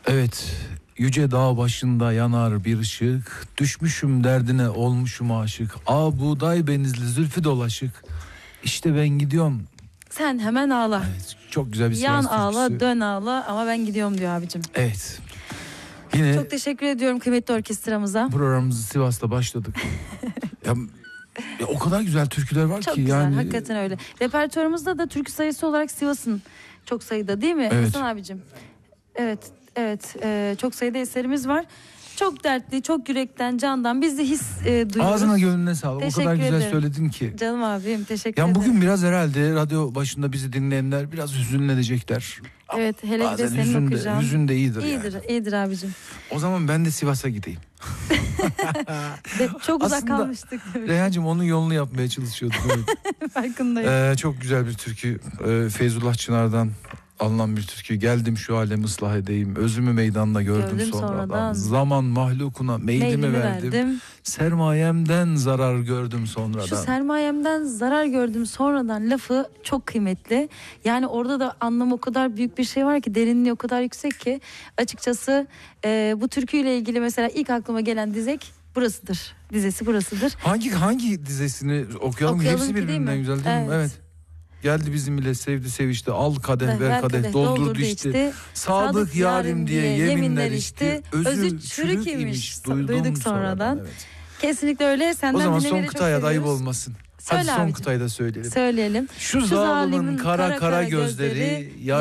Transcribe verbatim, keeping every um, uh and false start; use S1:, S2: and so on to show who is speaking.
S1: Evet, yüce dağ başında yanar bir ışık, düşmüşüm derdine olmuşum aşık, a buğday benizli zülfü dolaşık, işte ben gidiyorum.
S2: Sen hemen ağla.
S1: Evet, çok güzel bir
S2: Yan
S1: Sivas
S2: ağla,
S1: türküsü.
S2: dön ağla ama ben gidiyorum diyor abicim.
S1: Evet. Yine
S2: Çok teşekkür ediyorum kıymetli orkestramıza.
S1: programımızı Sivas'ta başladık. ya, ya o kadar güzel türküler var
S2: Çok
S1: ki
S2: güzel,
S1: yani.
S2: hakikaten öyle. Repertuarımızda da türkü sayısı olarak Sivas'ın çok sayıda, değil mi
S1: Evet.
S2: Hasan abicim? Evet, evet. Ee, çok sayıda eserimiz var. Çok dertli, çok yürekten, candan biz de his e, duyuyoruz.
S1: Ağzına gönlüne sağlık. O
S2: Teşekkür
S1: kadar güzel
S2: ederim.
S1: söyledin ki.
S2: Canım abim, teşekkür
S1: Yani
S2: ederim.
S1: bugün biraz herhalde radyo başında bizi dinleyenler biraz hüzünlenecekler.
S2: Evet, hele bir de
S1: Bazen
S2: senin
S1: hüzün de,
S2: okuyacağın.
S1: hüzün de iyidir,
S2: İyidir,
S1: yani.
S2: iyidir abicim.
S1: O zaman ben de Sivas'a gideyim.
S2: De, çok uzak
S1: Aslında
S2: kalmıştık.
S1: Reyhancığım onun yolunu yapmaya çalışıyordum. Evet.
S2: Farkındayım.
S1: Ee, çok güzel bir türkü. Ee, Feyzullah Çınar'dan alınan bir türkü. Geldim şu alemi ıslah edeyim. Özümü meydanda gördüm,
S2: Gördüm
S1: sonradan.
S2: sonradan.
S1: Zaman mahlukuna meydimi,
S2: Meylimi
S1: verdim.
S2: verdim.
S1: Sermayemden zarar gördüm sonradan.
S2: Şu sermayemden zarar gördüm sonradan lafı çok kıymetli. Yani orada da anlamı o kadar büyük bir şey var ki, derinliği o kadar yüksek ki. Açıkçası e, bu türküyle ilgili mesela ilk aklıma gelen dizek burasıdır. Dizesi burasıdır.
S1: Hangi hangi dizesini okuyalım?
S2: Okuyalım
S1: Hepsi
S2: ki, değil
S1: birbirinden
S2: mi?
S1: güzel değil mi?
S2: Evet.
S1: Evet. Geldi bizim ile sevdi sevişti. Al kadeh
S2: Ver
S1: ver kadeh,
S2: kadeh,
S1: doldurdu
S2: doldurdu
S1: içti.
S2: içti.
S1: Sadık yarim diye yeminler içti. Özü çürük imiş duydum,
S2: duyduk
S1: sonradan.
S2: sonradan.
S1: Evet.
S2: Kesinlikle öyle. Senden
S1: O zaman
S2: dinlemeyi
S1: son
S2: çok
S1: kıtaya da ayıp
S2: seviyoruz.
S1: olmasın.
S2: Söyle
S1: Hadi son
S2: abicim.
S1: kıtayı da söyleyelim.
S2: Söyleyelim.
S1: Şu,
S2: Şu
S1: zalimin
S2: zalimin
S1: kara kara gözleri,